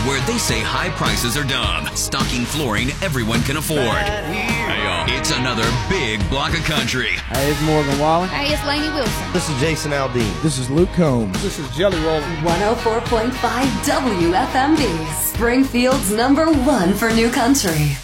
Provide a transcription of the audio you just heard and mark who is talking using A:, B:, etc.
A: where they say high prices are dumb, stocking flooring everyone can afford. Hey, y'all, it's another big block of country.
B: Hey, it's Morgan Wallen.
C: Hey, it's Lainey Wilson.
D: This is Jason Aldean.
B: This is Luke Combs.
E: This is Jelly Roll.
F: 104.5 WFMD, Springfield's #1 for new country.